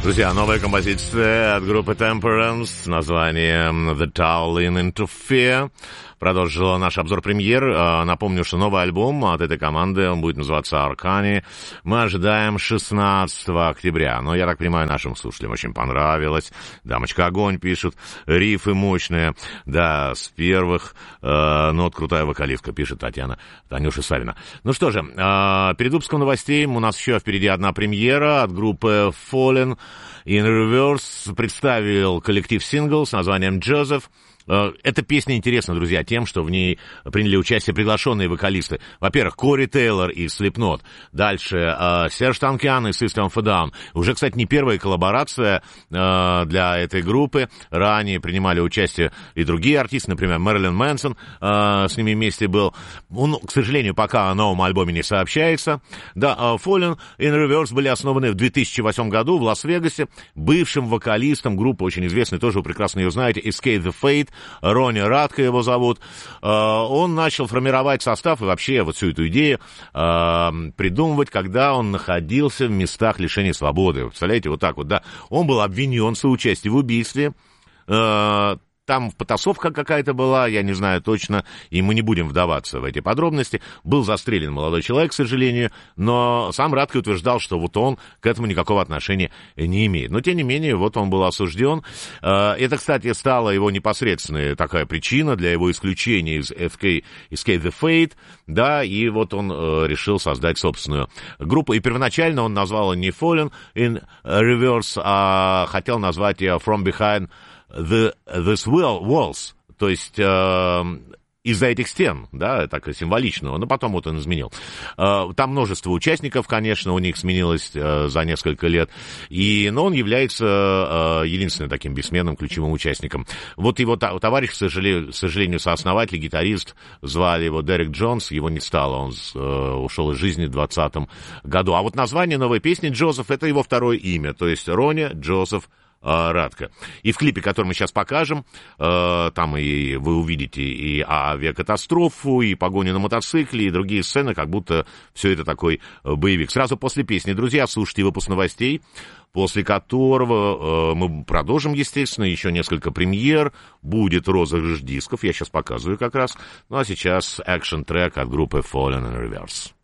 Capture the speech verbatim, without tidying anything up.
Друзья, новая композиция от группы Temperance с названием The Towering Into Fear. Продолжил наш обзор премьер. Напомню, что новый альбом от этой команды, он будет называться «Аркани». Мы ожидаем шестнадцатого октября. Но, я так понимаю, нашим слушателям очень понравилось. Дамочка Огонь пишет. Рифы мощные. Да, с первых э, нот крутая вокалистка, пишет Татьяна, Танюша Савина. Ну что же, э, перед выпуском новостей у нас еще впереди одна премьера от группы Fallen in Reverse. Представил коллектив сингл с названием «Joseph». Эта песня интересна, друзья, тем, что в ней приняли участие приглашенные вокалисты. Во-первых, Кори Тейлор из Slipknot. Дальше э, Серж Танкиан из System of a Down. Уже, кстати, не первая коллаборация э, для этой группы. Ранее принимали участие и другие артисты, например, Мэрилин Мэнсон э, с ними вместе был. Он, к сожалению, пока о новом альбоме не сообщается. Да, э, Fallen in Reverse были основаны в две тысячи восьмом году в Лас-Вегасе. Бывшим вокалистом группы, очень известной, тоже вы прекрасно ее знаете, Escape the Fate. Рони Радко его зовут. Он начал формировать состав и вообще вот всю эту идею придумывать, когда он находился в местах лишения свободы. Представляете, вот так вот, да. Он был обвинен в соучастии в убийстве. Там потасовка какая-то была, я не знаю точно, и мы не будем вдаваться в эти подробности. Был застрелен молодой человек, к сожалению, но сам Радко утверждал, что вот он к этому никакого отношения не имеет. Но, тем не менее, вот он был осужден. Это, кстати, стала его непосредственная такая причина для его исключения из эф кей Escape the Fate, да, и вот он решил создать собственную группу. И первоначально он назвал ее не Fallen in Reverse, а хотел назвать ее From Behind The, this walls, то есть э, из-за этих стен, да, так символично, но потом вот он изменил. Э, там множество участников, конечно, у них сменилось э, за несколько лет, и, но он является э, единственным таким бессменным ключевым участником. Вот его та, товарищ, к сожалению, к сожалению, сооснователь, гитарист, звали его Дерек Джонс, его не стало, он э, ушел из жизни в двадцатом году. А вот название новой песни «Джозеф» — это его второе имя, то есть Рони Джозеф Радко. И в клипе, который мы сейчас покажем, э, там и вы увидите и авиакатастрофу, и погоню на мотоцикле, и другие сцены, как будто все это такой боевик. Сразу после песни, друзья, слушайте выпуск новостей, после которого э, мы продолжим, естественно, еще несколько премьер, будет розыгрыш дисков, я сейчас показываю как раз. Ну а сейчас экшн-трек от группы Fallen in Reverse.